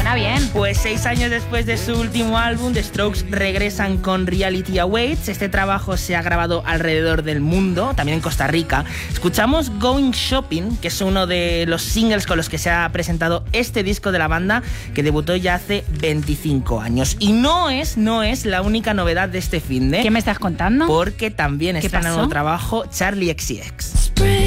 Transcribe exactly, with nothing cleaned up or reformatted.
suena bien. Pues seis años después de su último álbum, The Strokes regresan con Reality Awaits. Este trabajo se ha grabado alrededor del mundo, también en Costa Rica. Escuchamos Going Shopping, que es uno de los singles con los que se ha presentado este disco de la banda, que debutó ya hace veinticinco años. Y no es, no es la única novedad de este finde. ¿Qué me estás contando? Porque también está en el nuevo trabajo Charli X C X.